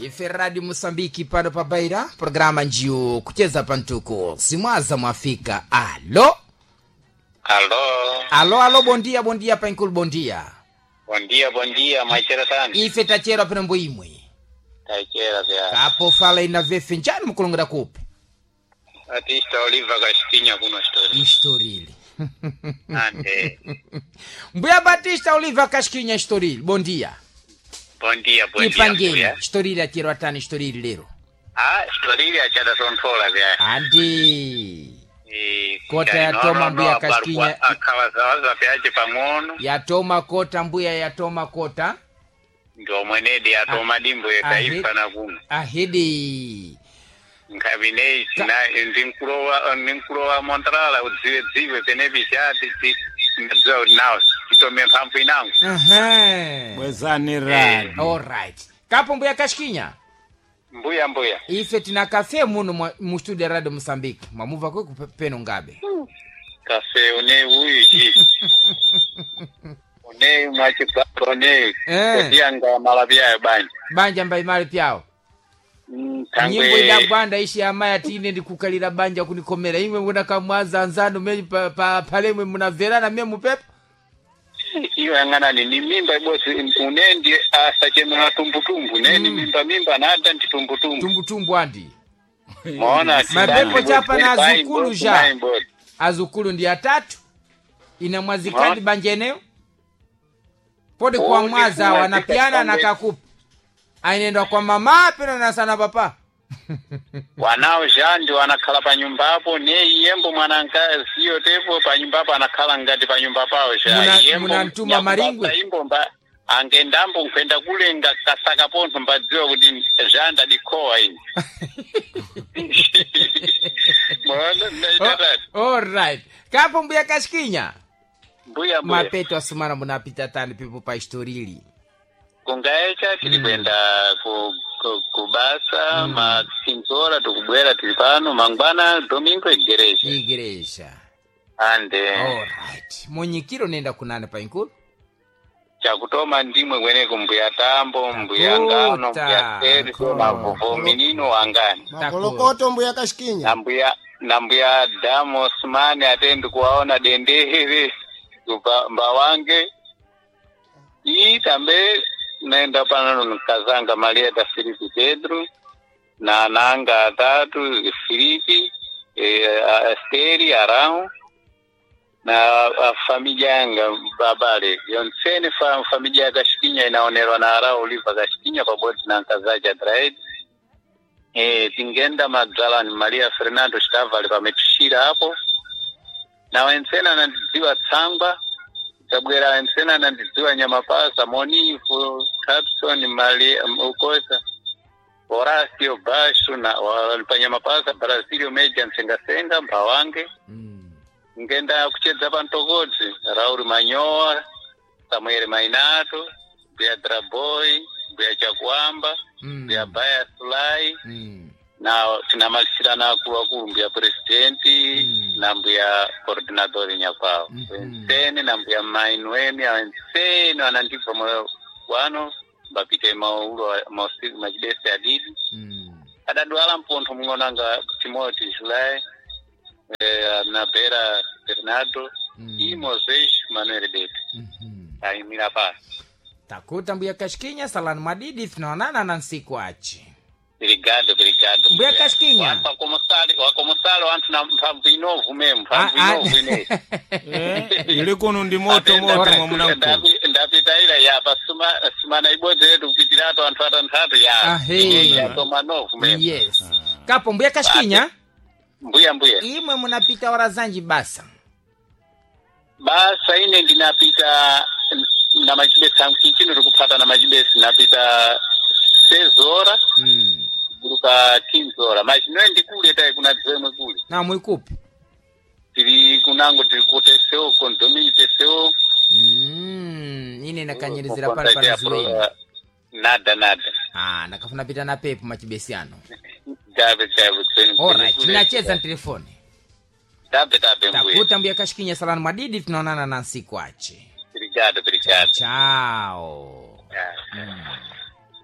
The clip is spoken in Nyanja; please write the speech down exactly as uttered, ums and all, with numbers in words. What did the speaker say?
ife Radio Mosambiki pano pa Beira, programa njiu kucheza pantuko simwaza mwafika. Alo alo alo alo, bondia bondia pankul bondia bondia bondia machera tani ife tachera pano mboimwe tachera vya kapo fala ina vefe njani mkulongera kupe artista Oliver Casquinha kuno story historili ande Mbuya Batista Oliver Casquinha historili bondia bondia bondia ipangeni historili atiro atani historili lero ah story ya chada sontola vya andi eh kota ya Toma Mbuya Casquinha akawa zawaza vyaje pamono ya Toma kota Mbuya ya Toma kota ndio mwenedi ya Toma dimbo ya taifa na kuno ahidi nkabine na ndinkurowa ndinkurowa Montreal udziwe dziwe benefishati ti ndzo now kitome mpampu inangu aha mwezani rad all right kapo Mbuya Casquinha mbuya mbuya ife tina cafe muno mu studio Radio Mosambiki mamuva kwe kupeno ngabe kafe une uyi une mwachi plone kusianga malabia banja banja mbai mali pyao nyimbo ida bwanda ishi amaya tine ndikukalira banja kunikomera imwe muna kamwaza anzano meli pa, pa palemwe munaverana mwe mupepa iyo yangana ni mimba bosi unendi asachemera tumbutumbu neni mm. mimba mimba nada nditumbutumbu tumbutumbu andi maona mapepo chapa na azukulu ja azukulu ndi atatu ina mwazikadi banja eneo pode kwa mwaza wanapiana na kakupa ainenda kwa mama pena na sana papa wanao jandi wanakhala pa nyumba hapo ne yembo mwananka sio tepo pa nyumba hapo anakhala ngati pa nyumba pao sha yembo mnantuma maringwe imbo mba angendambo kwenda kule ngakasaka ponto mbadziwa kuti janda dikoa ini mwana ndaitata all right kapo Mbuya Casquinha mbuya mbuya mapeto asumana munapita tani pipo pa historili kungaecha tilikwenda ku kubasa mm. masinzora tukubwera tilipano mangwana domingo igeresha igeresha ande all right monyikiro nenda kunane pa inkulu chakutoma ndimwe kwene kumbuya tambo mbuya ngano mbuya teri na vovo minino wangani makolokoto Mbuya Casquinha na mbuya na mbuya damo Osmani atendi kuwaona dendehere mba wange hii tambe naenda pana nkazanga Maria da Filipi Pedro na nanga tatu Filipi e, Asteri Arao na a, familia yanga babale yonsene fa, familia ya Casquinha inaonerwa na Arao Oliver Casquinha pamoja na nkazaja Draed e, tingenda Magdala ni Maria Fernando Stavale pametushira hapo na wensena nandiziwa Tsangwa tabwera wensena nandiziwa Nyamapasa Monifu Capson Maria Ukosa Horacio Basho na walipanyamapasa Brasilio Meja Nsengasenga Mbawange mm. ngenda kuchedza pantokodzi Raul Manyoa Samuel Mainato Bia Draboy Bia Chakwamba mm. Bia Baya Sulai mm. na tunamalisirana kuwa kumbia presidenti mm. na mbia coordinador nyapao mm. tene na mbia mainweni awensene wanandipa mwe wano mbapite maulo majibesi ya didi mm. adadwala mponto mngonanga Timothy Julai eh, na Bera Bernardo mm. Imoses Manuel Dete mm-hmm. aimira pasi takuta Mbuya Casquinha salani madidi tunaonana na nsiku achi Obrigado, obrigado. Mbuya Casquinha. Wapa komosali, wakomosali wantu na mpamvu inovu memu, mpamvu inovu ine. Eh, ili kunu ndi moto moto mwa mnamku. Ndapita ila ya, pasuma, suma na ibote yetu kupitirato wantu hata ntatu ya. Ahe. Ya toma novu memu. Yes. Kapo Mbuya Casquinha. Mbuya mbuya. Imwe munapita wara zanji basa. Basa ine ndinapita na majibesi, kichino tukupata na majibesi, napita sezora. Mm. Kuruka kinzora machino ndikule tai kuna dzemwe kule na mwikupi tiri kunango tiri kuteseo kondomi teseo mm ine nakanyelezera pale pale ziwe nada nada ah nakafuna pita na pepo machibesiano gabe gabe tseni alright tunacheza telefoni dabe dabe mbwe takuta Mbuya Casquinha salani madidi tunaonana na siku ache obrigado obrigado ciao yeah. mm.